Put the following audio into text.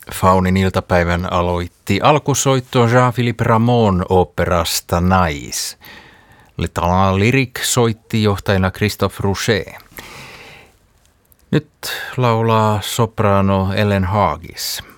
Faunin iltapäivän aloitti alkusoitto Jean-Philippe Rameau'n oopperasta Nais. Le Talent Lyrique soitti johtajana Christophe Rouchet. Nyt laulaa sopraano Ellen Haagis.